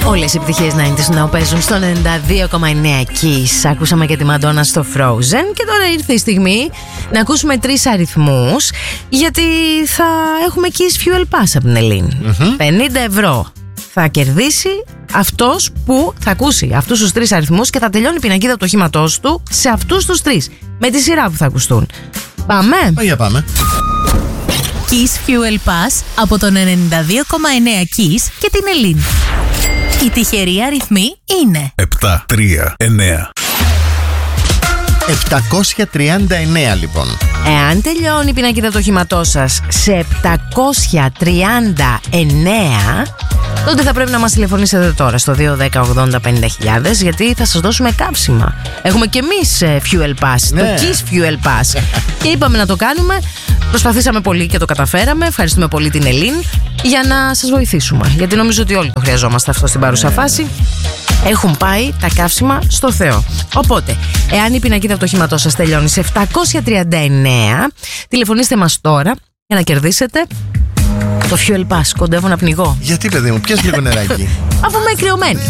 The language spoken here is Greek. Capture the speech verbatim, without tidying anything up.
Όλες οι επιτυχίες ενενήντα να παίζουν στο ενενήντα δύο κόμμα εννέα Kiss. Ακούσαμε και τη Μαντόνα στο Frozen. Και τώρα ήρθε η στιγμή να ακούσουμε τρεις αριθμούς, γιατί θα έχουμε Kiss Fuel Pass από την Ελλήνη. Mm-hmm. πενήντα ευρώ θα κερδίσει αυτός που θα ακούσει αυτούς τους τρεις αριθμούς και θα τελειώνει η πινακίδα του οχήματός του σε αυτούς τους τρεις, με τη σειρά που θα ακουστούν. Πάμε. Για πάμε. Kiss Fuel Pass από τον ενενήντα δύο κόμμα εννέα Kiss και την Ελλήνη. Οι τυχεροί αριθμοί είναι επτά, τρία, εννέα. επτακόσια τριάντα εννέα λοιπόν. Εάν τελειώνει η πινακίδα του οχήματός σας σε επτακόσια τριάντα εννέα, τότε θα πρέπει να μας τηλεφωνήσετε τώρα στο δύο ένα μηδέν ογδόντα πενήντα χιλιάδες, γιατί θα σας δώσουμε καύσιμα. Έχουμε και εμείς Fuel Pass, ναι. Το Kiss Fuel Pass. Και είπαμε να το κάνουμε. Προσπαθήσαμε πολύ και το καταφέραμε. Ευχαριστούμε πολύ την Ελλήνη για να σας βοηθήσουμε, γιατί νομίζω ότι όλοι το χρειαζόμαστε αυτό στην παρούσα φάση. Έχουν πάει τα καύσιμα στο Θεό. Οπότε, εάν η πινακίδα του οχήματός σας τελειώνει σε επτακόσια τριάντα εννέα, τηλεφωνήστε μας τώρα για να κερδίσετε το Fuel Pass. Κοντεύω να πνιγώ. Γιατί, παιδί μου, πιες λίγο νεράκι. Αφού είμαι κρυωμένη.